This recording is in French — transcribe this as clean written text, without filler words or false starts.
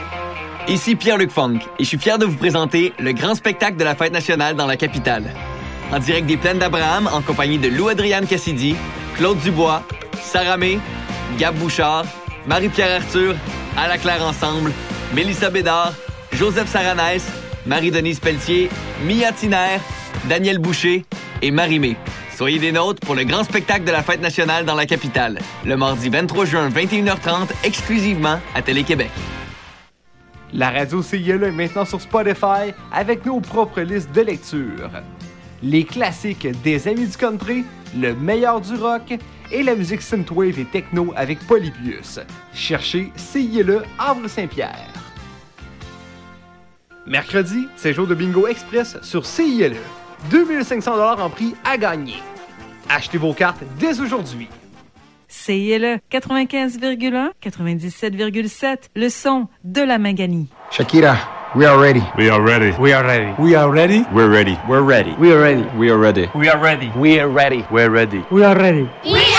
Ici Pierre-Luc Funk et je suis fier de vous présenter le grand spectacle de la Fête nationale dans la capitale. En direct des Plaines d'Abraham, en compagnie de Lou-Adrienne Cassidy, Claude Dubois, Sarah May, Gab Bouchard, Marie-Pierre Arthur, À la Claire Ensemble, Mélissa Bédard, Joseph Saranès, Marie-Denise Pelletier, Mia Tiner, Daniel Boucher et Marie-Mé. Soyez des nôtres pour le grand spectacle de la Fête nationale dans la capitale, le mardi 23 juin, 21h30, exclusivement à Télé-Québec. La radio CILE est maintenant sur Spotify avec nos propres listes de lecture. Les classiques des Amis du Country, le meilleur du rock et la musique synthwave et techno avec Polybius. Cherchez CILE Havre-Saint-Pierre. Mercredi, c'est jour de bingo express sur CILE. 2500$ en prix à gagner. Achetez vos cartes dès aujourd'hui. CILE 95,1, 97,7, le son de la Manganie. Shakira, we are ready. We are ready. We are ready. We are ready. We're ready. We're ready. We are ready. We are ready. We are ready. We are ready. We're ready. We are ready. We